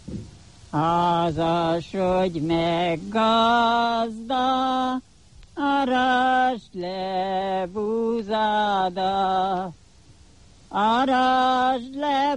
Házasodj meg, gazda, arasd le búzádat, arasd le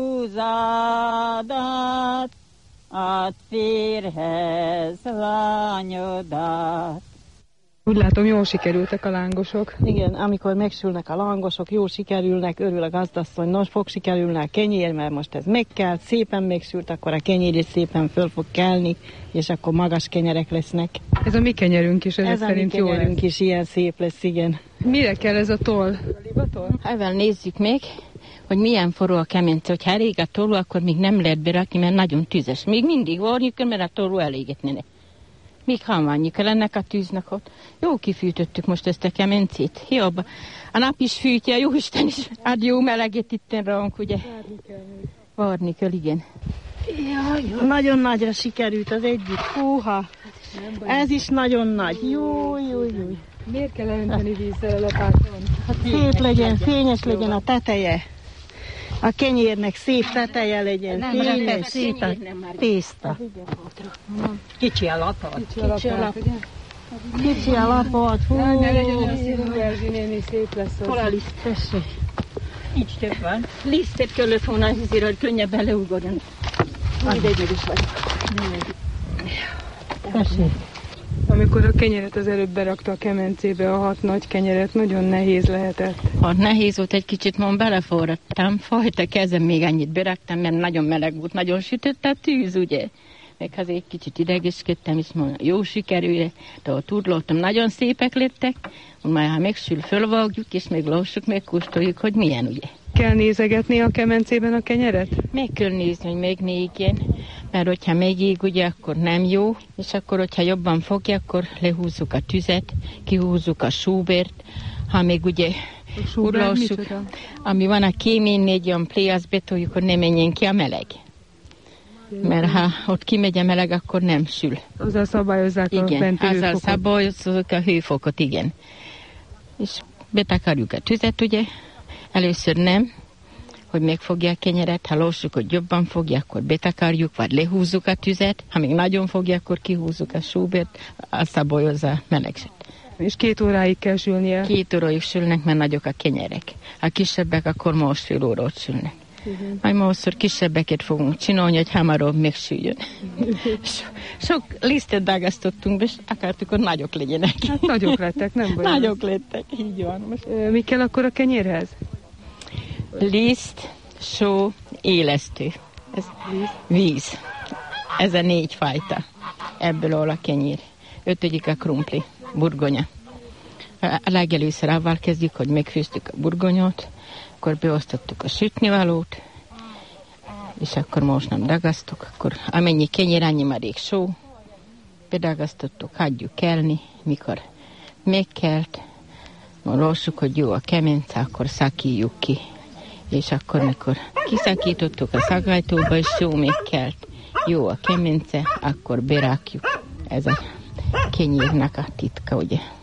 búzádat, add férhez lányodat. Úgy látom, jól sikerültek a lángosok. Igen, amikor megsülnek a lángosok, jól sikerülnek, örül a gazdasszony, nos, fog sikerülni a kenyér, mert most ez megkelt, szépen megsült, akkor a kenyér is szépen föl fog kelni, és akkor magas kenyerek lesznek. Ez a mi kenyerünk is, ez szerint jó lesz. Ez a mi kenyerünk is ilyen szép lesz, igen. Mire kell ez a toll? Ezzel nézzük meg, hogy milyen forró a kemence. Hogyha elég a tolló, akkor még nem lehet berakni, mert nagyon tüzes. Még mindig varjuk, mert a tolló elégetnének. Még halványi kell ennek a tűznek ott. Jó kifűtöttük most ezt a kemencét. Jobb. A nap is fűtje, jó Isten is ad jó meleget itten ránk, ugye? Várni kell, igen. Jaj, nagyon nagyra sikerült az egyik. Húha, ez is nagyon nagy. Jó. Miért kell önteni vízzel a lapáton? Hát szép legyen, fényes legyen a teteje. A kenyérnek szép teteje legyen, fényes, szép a tészta. Kicsi a lapot. Kicsi a lapot. Ne legyen olyan színű, Erzsi néni, szép lesz az. Hol a liszt? Tessék. Nincs több van. Lisztet kellett volna hízére, hogy könnyebben leugorjon. Úgy egyedül is vagyok. Tessék. Amikor a kenyeret az előbb berakta a kemencébe, a 6 nagy kenyeret, nagyon nehéz lehetett. Hát nehéz volt, egy kicsit ma beleforradtam, fajt a kezem, még ennyit beraktam, mert nagyon meleg volt, nagyon sütött a tűz, ugye? Meg azért egy kicsit idegeskedtem, és mondom, jó sikerül, de ott tudlottam, nagyon szépek lettek, majd ha megsül, fölvágjuk, és még lassuk, megkóstoljuk, hogy milyen, ugye? Kell nézegetni a kemencében a kenyeret? Meg kell nézni, hogy még ne égjen, mert hogyha megég, ugye, akkor nem jó, és akkor, hogyha jobban fogja, akkor lehúzzuk a tüzet, kihúzzuk a súbért, ha még ugye urlassuk, ami van a kéménynél, egy olyan plé, azt betoljuk, hogy ne menjen ki a meleg. Mert ha ott kimegy a meleg, akkor nem sül. Azzal szabályozzák a benti hőfokot. Azzal szabályozzák a hőfokot, igen. És betakarjuk a tüzet, ugye, először nem, hogy megfogja a kenyeret, ha lassuk, hogy jobban fogja, akkor betakarjuk, vagy lehúzzuk a tüzet, ha még nagyon fogja, akkor kihúzzuk a súbért, azt szabályozza a melegset. És 2 óráig kell sülnie? 2 óráig sülnek, mert nagyok a kenyerek. A kisebbek akkor másfél órát sülnek. Majd másszor kisebbeket fogunk csinálni, hogy hamarabb megsüljön. Sok lisztet dagasztottunk be, és akartuk, hogy nagyok legyenek. Hát nagyok lettek, nem baj. Nagyok lettek, így van. Most. Mi kell akkor a kenyérhez? Liszt, só, élesztő. Ez víz. Ez a 4 fajta. Ebből áll a kenyér. 5. a krumpli, burgonya. A legelőször avval kezdjük, hogy megfőztük a burgonyót, akkor beosztottuk a sütnivalót, és akkor most nem dagasztok, akkor amennyi kenyér, annyi marék só, bedagasztottuk, hagyjuk kelni, mikor megkelt, lassuk, hogy jó a kemence, akkor szakíjuk ki, és akkor mikor kiszakítottuk a szagajtóba, és jó megkelt, jó a kemence, akkor berakjuk. Ez a kenyérnek a titka, ugye.